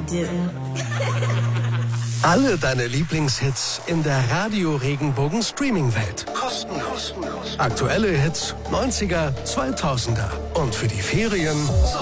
Alle deine Lieblingshits in der Radio Regenbogen Streaming-Welt. Kostenlos. Aktuelle Hits, 90er, 2000er. Und für die Ferien